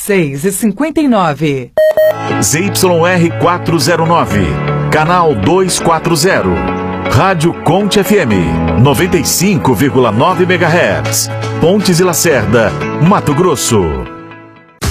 6h59. ZYR 409, canal 240. Rádio Conte FM, 95,9 MHz. Pontes e Lacerda, Mato Grosso.